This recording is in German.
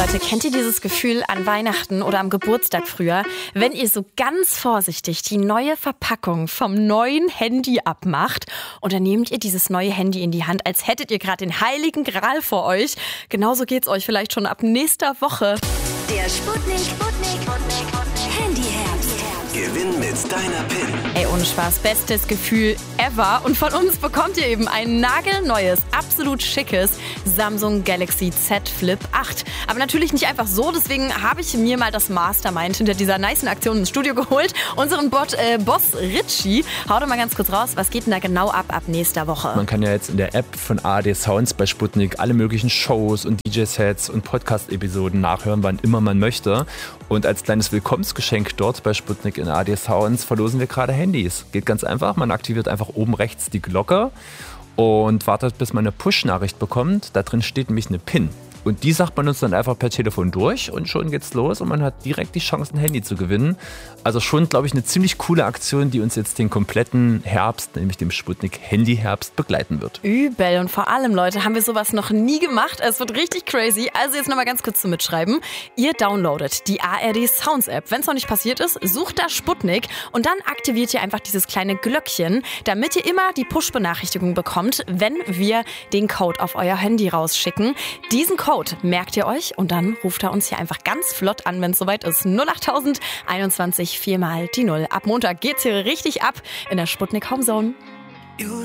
Leute, kennt ihr dieses Gefühl an Weihnachten oder am Geburtstag früher, wenn ihr so ganz vorsichtig die neue Verpackung vom neuen Handy abmacht und dann nehmt ihr dieses neue Handy in die Hand, als hättet ihr gerade den heiligen Gral vor euch? Genauso geht's euch vielleicht schon ab nächster Woche. Der Sputnik Handyherbst. Gewinn mit deiner PIN. Ey, ohne Spaß, bestes Gefühl ever. Und von uns bekommt ihr eben ein nagelneues, absolut schickes Samsung Galaxy Z Flip 8. Aber natürlich nicht einfach so, deswegen habe ich mir mal das Mastermind hinter dieser nicen Aktion ins Studio geholt. Unseren Boss Richie. Hau doch mal ganz kurz raus, was geht denn da genau ab nächster Woche? Man kann ja jetzt in der App von ARD Sounds bei Sputnik alle möglichen Shows und DJ-Sets und Podcast-Episoden nachhören, wann immer man möchte. Und als kleines Willkommensgeschenk dort bei Sputnik in ARD Sounds verlosen wir gerade Handys. Geht ganz einfach, man aktiviert einfach oben rechts die Glocke und wartet, bis man eine Push-Nachricht bekommt. Da drin steht nämlich eine PIN. Und die sagt man uns dann einfach per Telefon durch und schon geht's los und man hat direkt die Chance, ein Handy zu gewinnen. Also schon, glaube ich, eine ziemlich coole Aktion, die uns jetzt den kompletten Herbst, nämlich dem Sputnik Handy-Herbst, begleiten wird. Übel und vor allem, Leute, haben wir sowas noch nie gemacht. Es wird richtig crazy. Also jetzt nochmal ganz kurz zum Mitschreiben. Ihr downloadet die ARD Sounds App. Wenn es noch nicht passiert ist, sucht da Sputnik und dann aktiviert ihr einfach dieses kleine Glöckchen, damit ihr immer die Push-Benachrichtigung bekommt, wenn wir den Code auf euer Handy rausschicken. Diesen Code merkt ihr euch und dann ruft er uns hier einfach ganz flott an, wenn es soweit ist. 08000 21 4 mal die 0. Ab Montag geht's hier richtig ab in der Sputnik Homezone.